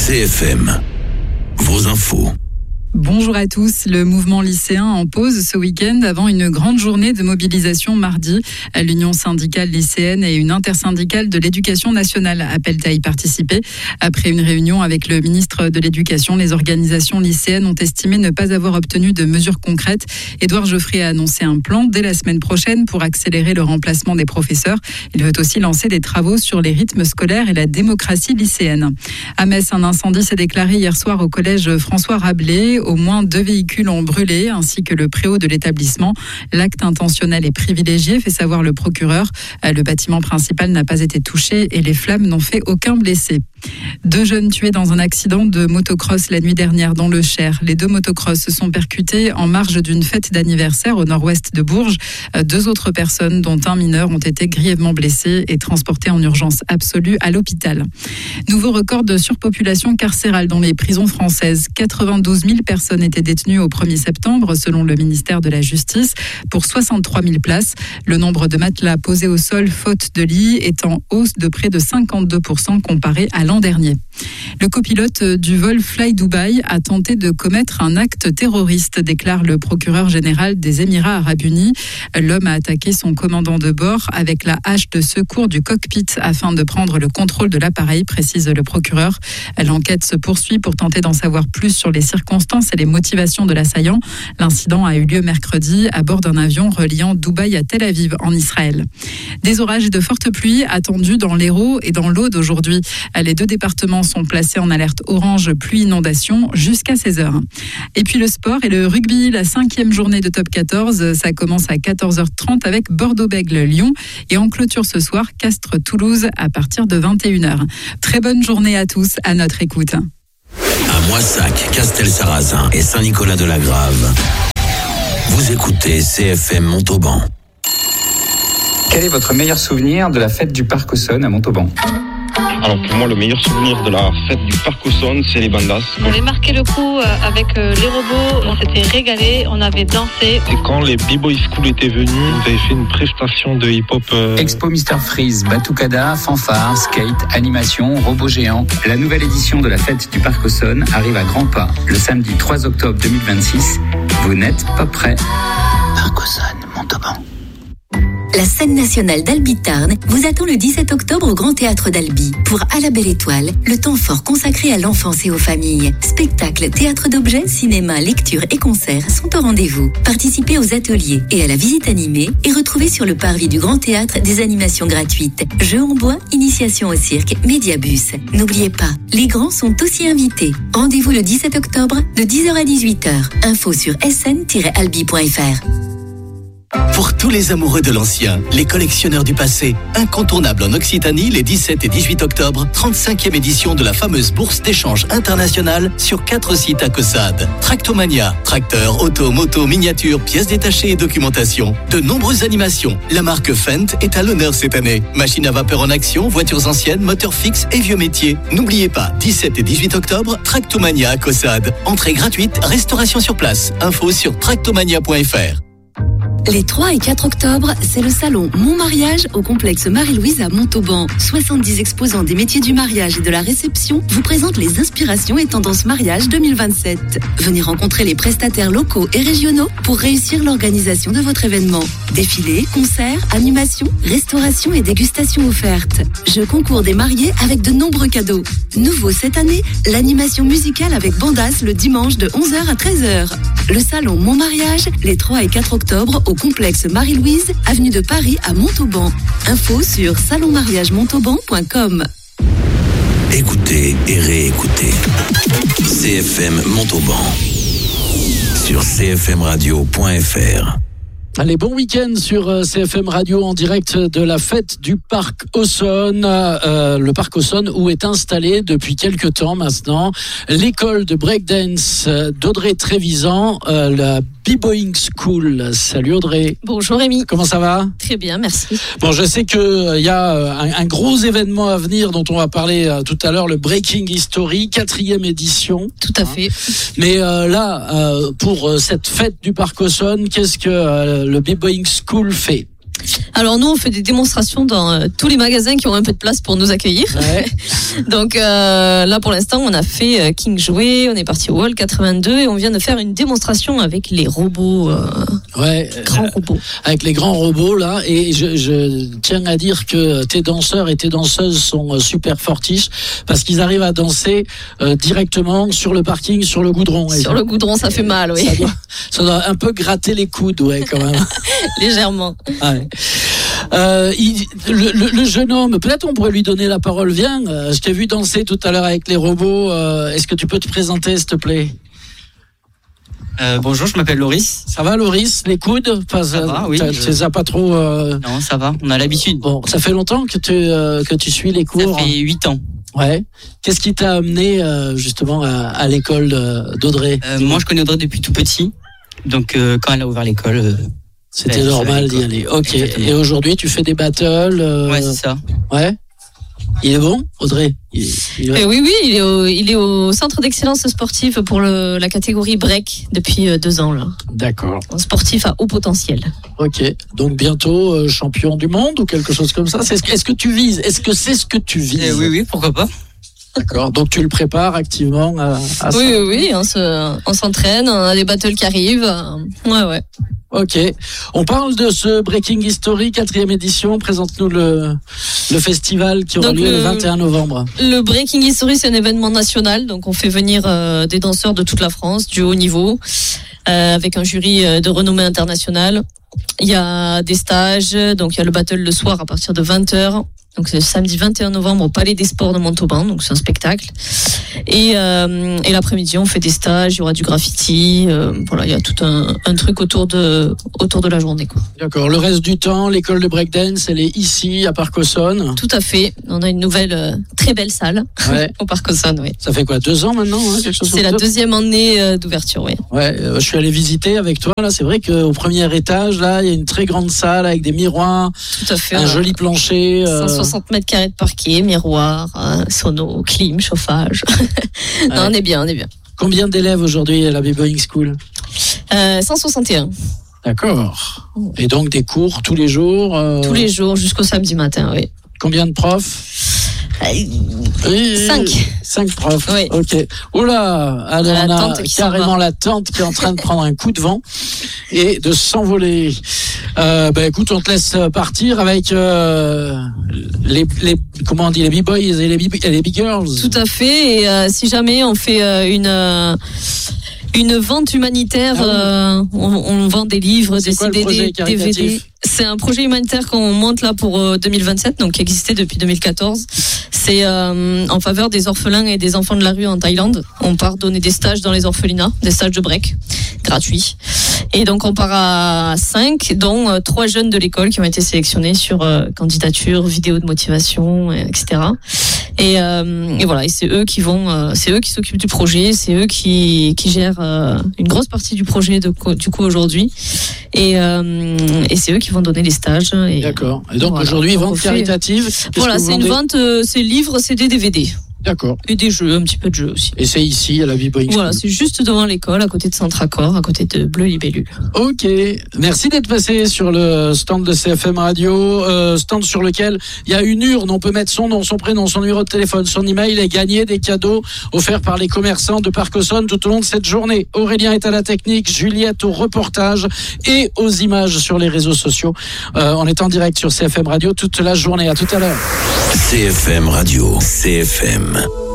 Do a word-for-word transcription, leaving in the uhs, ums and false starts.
C F M, vos infos. Bonjour à tous. Le mouvement lycéen en pause ce week-end avant une grande journée de mobilisation mardi. L'Union syndicale lycéenne et une intersyndicale de l'éducation nationale appellent à y participer. Après une réunion avec le ministre de l'Éducation, les organisations lycéennes ont estimé ne pas avoir obtenu de mesures concrètes. Édouard Geoffrey a annoncé un plan dès la semaine prochaine pour accélérer le remplacement des professeurs. Il veut aussi lancer des travaux sur les rythmes scolaires et la démocratie lycéenne. À Metz, un incendie s'est déclaré hier soir au collège François Rabelais. Au moins deux véhicules ont brûlé, ainsi que le préau de l'établissement. L'acte intentionnel est privilégié, fait savoir le procureur. Le bâtiment principal n'a pas été touché et les flammes n'ont fait aucun blessé. Deux jeunes tués dans un accident de motocross la nuit dernière dans le Cher. Les deux motocross se sont percutés en marge d'une fête d'anniversaire au nord-ouest de Bourges. Deux autres personnes, dont un mineur, ont été grièvement blessées et transportées en urgence absolue à l'hôpital. Nouveau record de surpopulation carcérale dans les prisons françaises. quatre-vingt-douze mille personnes étaient détenues au premier septembre, selon le ministère de la Justice, pour soixante-trois mille places. Le nombre de matelas posés au sol faute de lit est en hausse de près de cinquante-deux pour cent comparé à l'an dernier. Le copilote du vol Fly Dubai a tenté de commettre un acte terroriste, déclare le procureur général des Émirats arabes unis. L'homme a attaqué son commandant de bord avec la hache de secours du cockpit afin de prendre le contrôle de l'appareil, précise le procureur. L'enquête se poursuit pour tenter d'en savoir plus sur les circonstances et les motivations de l'assaillant. L'incident a eu lieu mercredi à bord d'un avion reliant Dubaï à Tel Aviv en Israël. Des orages et de fortes pluies attendus dans l'Hérault et dans l'Aude aujourd'hui. Les deux départements sont placés en alerte orange pluie-inondation jusqu'à seize heures. Et puis le sport et le rugby, la cinquième journée de top quatorze, ça commence à quatorze heures trente avec Bordeaux-Bègles-Lyon et en clôture ce soir Castres-Toulouse à partir de vingt et une heures. Très bonne journée à tous, à notre écoute. À Moissac, Castel-Sarrazin et Saint-Nicolas-de-la-Grave, vous écoutez C F M Montauban. Quel est votre meilleur souvenir de la fête du Parc Auxonne à Montauban ? Alors pour moi, le meilleur souvenir de la fête du Parc Auxonne, c'est les bandas. On avait marqué le coup avec les robots, on s'était régalé, on avait dansé. Et quand les B-Boy School étaient venus, vous avez fait une prestation de hip-hop. Euh... Expo Mister Freeze, Batucada, fanfare, skate, animation, robots géants. La nouvelle édition de la fête du Parc Auxonne arrive à grands pas le samedi trois octobre deux mille vingt-six. Vous n'êtes pas prêts. Parc Auxonne, Montauban. La scène nationale d'Albi-Tarn vous attend le dix-sept octobre au Grand Théâtre d'Albi pour À la Belle Étoile, le temps fort consacré à l'enfance et aux familles. Spectacles, théâtre d'objets, cinéma, lecture et concerts sont au rendez-vous. Participez aux ateliers et à la visite animée et retrouvez sur le parvis du Grand Théâtre des animations gratuites. Jeux en bois, initiation au cirque, Médiabus. N'oubliez pas, les grands sont aussi invités. Rendez-vous le dix-sept octobre de dix heures à dix-huit heures. Info sur s n tiret albi point f r. Pour tous les amoureux de l'ancien, les collectionneurs du passé, incontournable en Occitanie les dix-sept et dix-huit octobre, trente-cinquième édition de la fameuse bourse d'échange internationale sur quatre sites à Caussade. Tractomania, tracteurs, auto, moto, miniatures, pièces détachées et documentation. De nombreuses animations. La marque Fendt est à l'honneur cette année. Machines à vapeur en action, voitures anciennes, moteurs fixes et vieux métiers. N'oubliez pas, dix-sept et dix-huit octobre, Tractomania à Caussade. Entrée gratuite, restauration sur place. Info sur tractomania point f r. Les trois et quatre octobre, c'est le salon Mon Mariage au complexe Marie-Louise à Montauban. soixante-dix exposants des métiers du mariage et de la réception vous présentent les inspirations et tendances mariage deux mille vingt-sept. Venez rencontrer les prestataires locaux et régionaux pour réussir l'organisation de votre événement. Défilés, concerts, animations, restauration et dégustations offertes. Jeux concours des mariés avec de nombreux cadeaux. Nouveau cette année, l'animation musicale avec Bandas le dimanche de onze heures à treize heures. Le salon Mon Mariage, les trois et quatre octobre au complexe Marie-Louise, avenue de Paris à Montauban. Info sur salon mariage montauban point com. Écoutez et réécoutez C F M Montauban sur c f m radio point f r. Allez, bon week-end sur C F M Radio en direct de la fête du Parc Auxonne. Euh, le Parc Auxonne où est installé depuis quelques temps maintenant l'école de breakdance d'Audrey Trévisan, euh, la B-Boying School. Salut Audrey. Bonjour Rémi. Comment ça va ? Très bien, merci. Bon, je sais qu'il euh, y a un, un gros événement à venir dont on va parler euh, tout à l'heure, le Breaking History, quatrième édition. Tout à hein. fait. Mais euh, là, euh, pour euh, cette fête du Parc Auxonne, qu'est-ce que euh, le B-Boying School fait ? Alors nous, on fait des démonstrations dans euh, tous les magasins qui ont un peu de place pour nous accueillir. Ouais. Donc euh, là, pour l'instant, on a fait euh, King Jouet, on est parti au Hall quatre-vingt-deux et on vient de faire une démonstration avec les robots, euh, Ouais, grands euh, robots. avec les grands robots là, et je, je tiens à dire que tes danseurs et tes danseuses sont euh, super fortiches parce qu'ils arrivent à danser euh, directement sur le parking, sur le goudron. Et Sur le goudron, ça fait mal, oui. ça doit, ça doit un peu gratter les coudes, ouais, quand même. Légèrement. Ouais. Euh, il, le, le, le jeune homme, peut-être on pourrait lui donner la parole. Viens, euh, je t'ai vu danser tout à l'heure avec les robots. Euh, est-ce que tu peux te présenter, s'il te plaît? Euh, bonjour, je m'appelle Loris. Ça va, Loris? Les coudes? Pas, Ça va, oui, Tu je- les as pas trop. Euh... Non, ça va, on a l'habitude. Bon, ça fait longtemps que tu euh, que tu suis les Ça cours. fait huit ans. Ouais. Qu'est-ce qui t'a amené euh, justement à, à l'école de- d'Audrey? Euh, moi, je connais Audrey depuis tout petit. Donc, euh, quand elle a ouvert l'école, euh, C'était ouais, je normal suis d'y à aller. Ok. Exactement. Et aujourd'hui, tu fais des battles. Euh... ouais, c'est ça. Ouais. Il est bon, Audrey? Il, il- Eh oui, oui, il est au, il est au centre d'excellence sportive pour le, la catégorie break depuis euh, deux ans là. D'accord. Un sportif à haut potentiel. Ok. Donc bientôt euh, champion du monde ou quelque chose comme ça. C'est ce que- Est-ce que tu vises? Est-ce que c'est ce que tu vises? Eh oui, oui, pourquoi pas. D'accord. Donc tu le prépares activement à, à ça. Oui, oui, oui, on se, on s'entraîne, on a des battles qui arrivent. euh, Ouais, ouais. Ok. On parle de ce Breaking History, quatrième édition. Présente-nous le, le festival qui aura Donc, lieu le... le- vingt et un novembre. Le Breaking History, c'est un événement national, donc on fait venir euh, des danseurs de toute la France, du haut niveau, euh, avec un jury euh, de renommée internationale. Il y a des stages, donc il y a le battle le soir à partir de vingt heures. Donc c'est le samedi vingt et un novembre au Palais des Sports de Montauban, donc c'est un spectacle. Et, euh, et l'après-midi, on fait des stages, il y aura du graffiti, euh, voilà, il y a tout un, un truc autour de, autour de la journée, quoi. D'accord. Le reste du temps, l'école de breakdance, elle est ici, à Parc Aussonne. Tout à fait. On a une nouvelle, euh, très belle salle Ouais. au Parc Aussonne, oui. Ça fait quoi, deux ans maintenant, hein, quelque chose C'est la comme ça deuxième année euh, d'ouverture, oui. Ouais, euh, je suis allé visiter avec toi. Là, c'est vrai qu'au premier étage, là, il y a une très grande salle avec des miroirs, Tout à fait. un euh, joli plancher. euh, cent soixante mètres carrés de parquet, miroir, euh, sono, clim, chauffage. non, Ouais. on est bien, on est bien. Combien d'élèves aujourd'hui à la B-Boying School? Euh, cent soixante et un, D'accord. Et donc des cours tous les jours. euh, tous les jours jusqu'au samedi matin, oui. Combien de profs? Oui, Cinq. Cinq profs. Oui. Ok. Oula, alors La on a tente qui s'en carrément va. la tente qui est en train de prendre un coup de vent et de s'envoler. Euh, bah écoute, on te laisse partir avec euh, les, les comment on dit, les b-boys et les b et les b-girls. Tout à fait. Et euh, si jamais on fait euh, une euh, une vente humanitaire, Ah oui. euh, on, on vend des livres, C'est des quoi le C D, projet des D V D. caritatif? C'est un projet humanitaire qu'on monte là pour euh, deux mille vingt-sept, donc qui existait depuis deux mille quatorze. C'est euh, en faveur des orphelins et des enfants de la rue en Thaïlande. On part donner des stages dans les orphelinats, des stages de break, gratuits. Et donc on part à cinq, dont euh, trois jeunes de l'école qui ont été sélectionnés sur euh, candidature, vidéo de motivation, et cetera. Et, euh, et voilà, et c'est eux qui vont, euh, c'est eux qui s'occupent du projet, c'est eux qui qui gèrent euh, une grosse partie du projet de, du coup aujourd'hui. Et, euh, et c'est eux qui vont donner les stages. Et, D'accord. Et donc voilà. aujourd'hui, Donc, on vente fait- caritative. Qu'est-ce Voilà, que vous c'est une vendez? vente, euh, c'est livres, C D, D V D. D'accord. Et des jeux, un petit peu de jeux aussi. Et c'est ici à la B-Boying Voilà, School. c'est juste devant l'école, à côté de Centracor, à côté de Bleu Libellule. Ok, merci d'être passé sur le stand de C F M Radio, euh, stand sur lequel il y a une urne, on peut mettre son nom, son prénom, son numéro de téléphone, son email et gagner des cadeaux offerts par les commerçants de Parc Aussonne tout au long de cette journée. Aurélien est à la technique, Juliette au reportage et aux images sur les réseaux sociaux. Euh, on est en direct sur C F M Radio toute la journée. À tout à l'heure. C F M Radio, C F M.